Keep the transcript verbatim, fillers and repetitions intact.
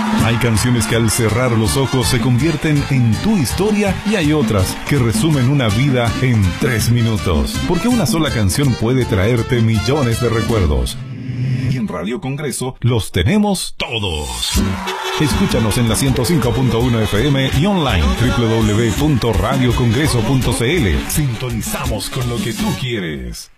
Hay canciones que al cerrar los ojos se convierten en tu historia y hay otras que resumen una vida en tres minutos. Porque una sola canción puede traerte millones de recuerdos. Y en Radio Congreso los tenemos todos. Escúchanos en la ciento cinco punto uno F M y online doble u doble u doble u punto radio congreso punto c l. Sintonizamos con lo que tú quieres.